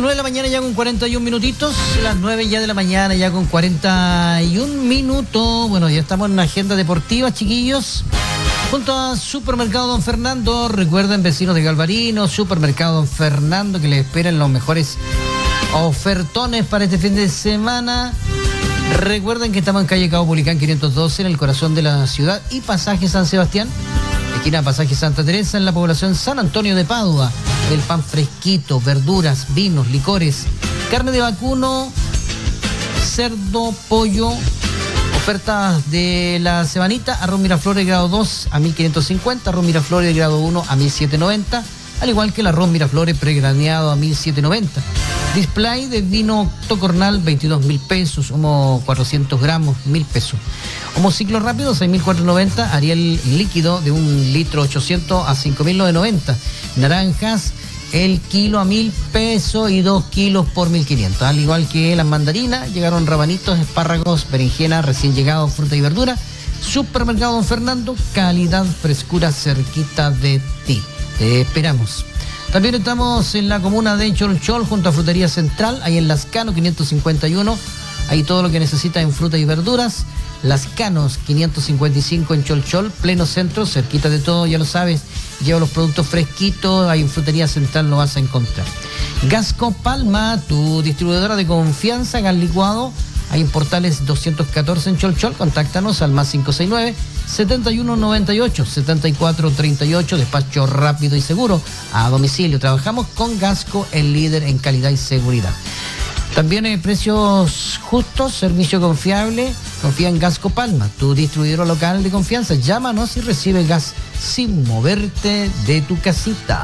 9 de la mañana ya con 41 minutitos, las 9 ya de la mañana ya con 41 minutos. Bueno, ya estamos en una agenda deportiva, chiquillos. Junto a Supermercado Don Fernando, recuerden, vecinos de Galvarino, Supermercado Don Fernando, que les esperan los mejores ofertones para este fin de semana. Recuerden que estamos en calle Caupolicán 512, en el corazón de la ciudad, y pasaje San Sebastián, esquina pasaje Santa Teresa, en la población San Antonio de Padua. El pan fresquito, verduras, vinos, licores, carne de vacuno, cerdo, pollo. Ofertas de la semanita: arroz Miraflores grado 2 a 1.550, arroz Miraflores grado 1 a 1.790, al igual que el arroz Miraflores pregraneado a 1.790. Display de vino Tocornal, 22.000 pesos, Homo 400 gramos, 1.000 pesos. Homo ciclo rápido, 6.490, Ariel líquido de 1 litro 800 a 5.990. Naranjas, el kilo a 1.000 pesos y 2 kilos por 1.500. Al igual que las mandarinas, llegaron rabanitos, espárragos, berenjena, recién llegado, fruta y verdura. Supermercado Don Fernando, calidad, frescura cerquita de ti. Te esperamos. También estamos en la comuna de Cholchol, junto a Frutería Central, ahí en Lascano 551. Ahí todo lo que necesitas en fruta y verduras. Lascanos 555 en Cholchol, pleno centro, cerquita de todo, ya lo sabes. Lleva los productos fresquitos, ahí en Frutería Central lo vas a encontrar. Gasco Palma, tu distribuidora de confianza, gas licuado, ahí en Portales 214 en Cholchol. Contáctanos al más 569 7198 7438, despacho rápido y seguro a domicilio. Trabajamos con Gasco, el líder en calidad y seguridad. También hay precios justos, servicio confiable. Confía en Gasco Palma, tu distribuidor local de confianza. Llámanos y recibe gas sin moverte de tu casita.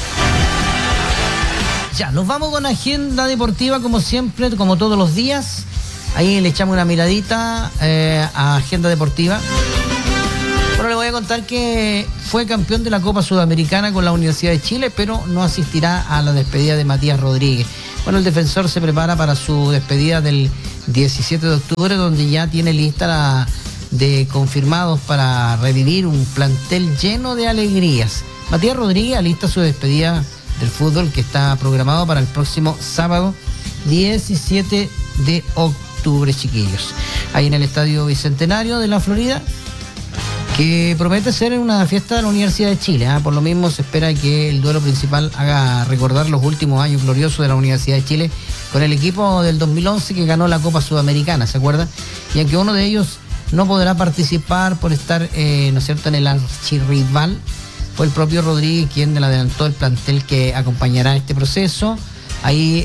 Ya, nos vamos con agenda deportiva, como siempre, como todos los días. Ahí le echamos una miradita a agenda deportiva. Bueno, le voy a contar que fue campeón de la Copa Sudamericana con la Universidad de Chile, pero no asistirá a la despedida de Matías Rodríguez. Bueno, el defensor se prepara para su despedida del 17 de octubre, donde ya tiene lista la de confirmados para revivir un plantel lleno de alegrías. Matías Rodríguez alista su despedida del fútbol, que está programado para el próximo sábado 17 de octubre, chiquillos. Ahí en el Estadio Bicentenario de la Florida, que promete ser una fiesta de la Universidad de Chile. Por lo mismo se espera que el duelo principal haga recordar los últimos años gloriosos de la Universidad de Chile con el equipo del 2011 que ganó la Copa Sudamericana, ¿se acuerdan? Y aunque uno de ellos no podrá participar por estar, ¿no es cierto?, en el archirrival, fue el propio Rodríguez quien le adelantó el plantel que acompañará este proceso. Ahí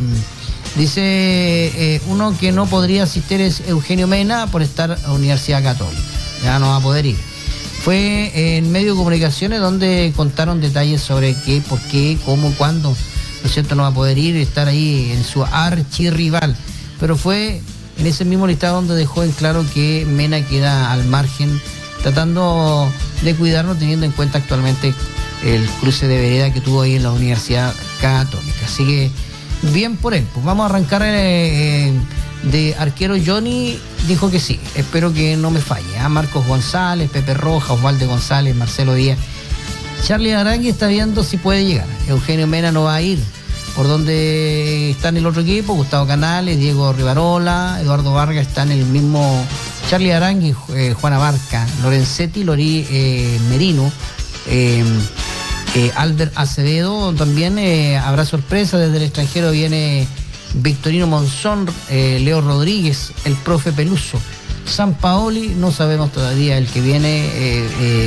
dice uno que no podría asistir es Eugenio Mena por estar en la Universidad Católica. Ya no va a poder ir. Fue en medio de comunicaciones donde contaron detalles sobre qué, por qué, cómo, cuándo, ¿no es cierto?, no va a poder ir, estar ahí en su archirrival. Pero fue en ese mismo listado donde dejó en claro que Mena queda al margen, tratando de cuidarnos, teniendo en cuenta actualmente el cruce de vereda que tuvo ahí en la Universidad Católica. Así que bien por él. Pues vamos a arrancar de arquero. Johnny dijo que sí, espero que no me falle. Marcos González, Pepe Roja, Osvaldo González, Marcelo Díaz. Charlie Arangui está viendo si puede llegar. Eugenio Mena no va a ir. Por donde está en el otro equipo, Gustavo Canales, Diego Rivarola, Eduardo Vargas está en el mismo. Charlie Arangui, Juana Barca, Lorenzetti, Lori Merino, Albert Acevedo. También habrá sorpresa, desde el extranjero viene Victorino Monzón, Leo Rodríguez, el profe Peluso, Sampaoli, no sabemos todavía el que viene,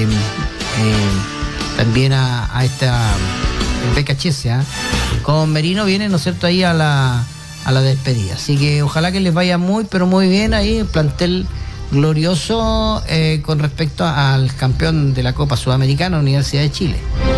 también a esta BKHS, con Merino viene, ¿no es cierto?, ahí a la despedida. Así que ojalá que les vaya muy, pero muy bien ahí, el plantel glorioso con respecto al campeón de la Copa Sudamericana, Universidad de Chile.